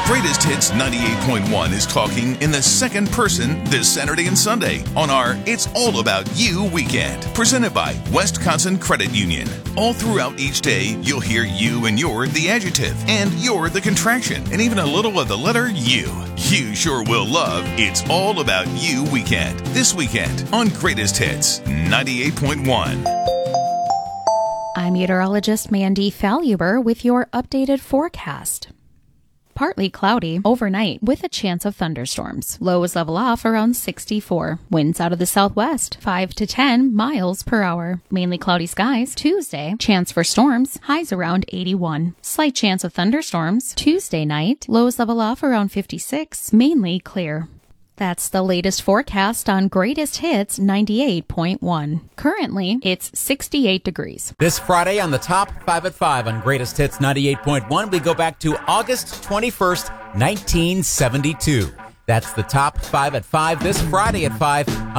Greatest Hits 98.1 is talking in the second person this Saturday and Sunday on our It's All About You weekend, presented by Wisconsin Credit Union. All throughout each day, you'll hear you and you're the adjective, and you're the contraction, and even a little of the letter U. You sure will love It's All About You weekend this weekend on Greatest Hits 98.1. I'm meteorologist Mandy Faluber with your updated forecast. Partly cloudy overnight with a chance of thunderstorms. Lows level off around 64. Winds out of the southwest, 5 to 10 miles per hour. Mainly cloudy skies. Tuesday, chance for storms. Highs around 81. Slight chance of thunderstorms. Tuesday night, lows level off around 56. Mainly clear. That's the latest forecast on Greatest Hits 98.1. Currently, it's 68 degrees. This Friday on the Top 5 at 5 on Greatest Hits 98.1, we go back to August 21st, 1972. That's the Top 5 at 5 this Friday at 5.